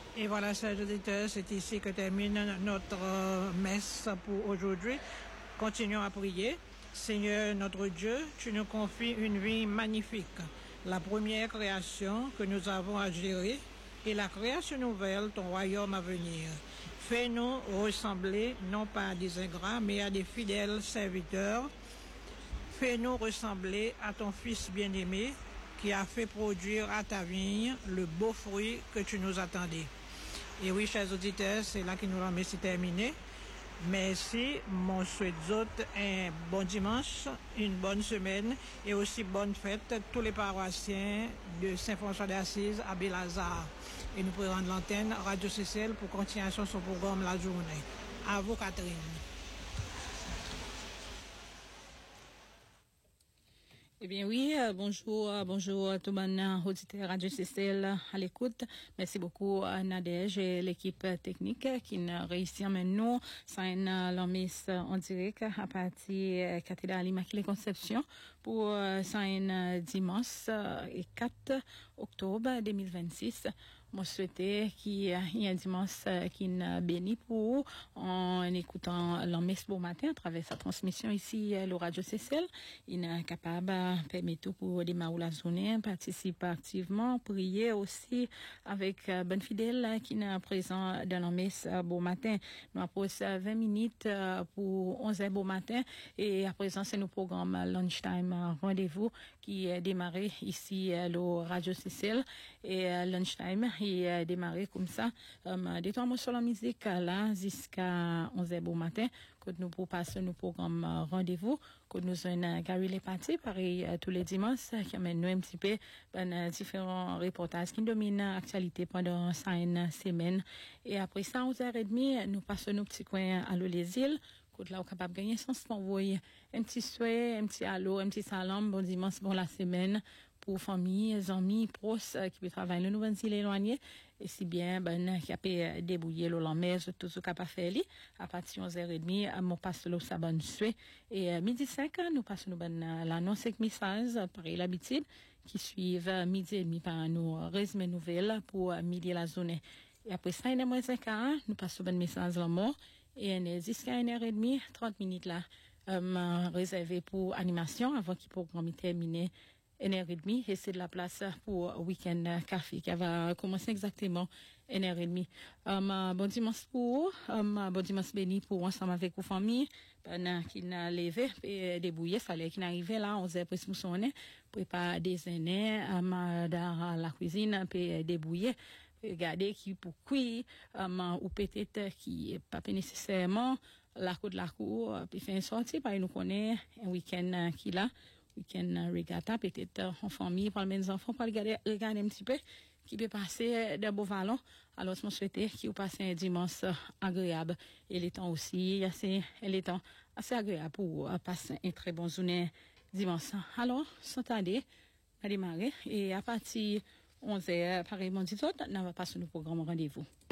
Et voilà, chers auditeurs, c'est ici que termine notre messe pour aujourd'hui. Continuons à prier. Seigneur notre Dieu, tu nous confies une vie magnifique, la première création que nous avons à gérer et la création nouvelle, ton royaume à venir. Fais-nous ressembler non pas à des ingrats, mais à des fidèles serviteurs. Fais-nous ressembler à ton Fils bien-aimé qui a fait produire à ta vigne le beau fruit que tu nous attendais. Et oui, chers auditeurs, c'est là que nous la messe est terminée. Merci, mon souhait d'autres un bon dimanche, une bonne semaine et aussi bonne fête tous les paroissiens de Saint-François d'Assise à Belazare. Et nous prenons l'antenne Radio CCL pour continuer son programme la journée. À vous, Catherine. Eh bien oui, bonjour à tout le monde, auditeur Radio CCL à l'écoute. Merci beaucoup à Nadège et l'équipe technique qui nous réussit à nous. Ça une mise en direct à partir cathédrale Immaculée Conception pour ça une dimanche 4 octobre 2026. Moi souhaitais qu'il y ait un dimanche qui nous bénit pour en écoutant la messe bon matin à travers sa transmission ici le Radio CCL. Il est capable permettre pour démarrer la journée, participer activement, prier aussi avec bonne fidèle qui est présent dans la messe bon matin. Nous avons 20 minutes pour 11h bon matin et à présent c'est nos programmes Lunchtime Rendez-vous qui est démarré ici le Radio CCL et Lunchtime il démarré comme ça des temps sur la musique là jusqu'à 11h bon matin que nous pour passer nos programmes Rendez-vous que nous avons Gary les parties pareil tous les dimanches qui amène nous un petit peu différents reportages qui dominent l'actualité pendant une semaine et après ça 11h30 nous passons nos petits coins à l'eau les îles là on capable gagner sans envoyer un petit souhait un petit allô un petit salam bon dimanche bon la semaine pour famille amis proches qui peut travailler le nouvelle île éloigné et si bien qui a pu débrouiller le lendemain tout ce qu'a pas fait lui à partir 11h30 mon passe le sabon souhait et midi 5 nous passons l'annonce avec message pareil l'habitude qui suivent midi et demi par nous résumé nouvelles pour midi la journée et après ça il est moins 5 nous passons un message la mort et on est jusqu'à 1h30 30 minutes là réservé pour animation avant qu'il programme terminé 1h30 et c'est de la place pour week-end café qui va commencer exactement 1h30. Bon dimanche pour bon dimanche béni pour ensemble avec vos familles qui n'a levé et débrouillé fallait qu'il arrive là 11h pour nous sonner préparer déjeuner dans la cuisine puis débrouiller regarder qui pour cuire ou peut-être qui pas nécessairement la cour puis faire une sortie parce que nous connaît un week-end qui là week-end regatta peut-être en famille par les enfants pour regarder un petit peu qui peut passer de beaux vallons alors je me souhaitais qu'il passe un dimanche agréable et les temps aussi les temps assez agréable pour passer une très bonne journée dimanche alors sans tarder à démarrer et à partir 11h pareillement dit autres on va passer nos programmes Rendez-vous.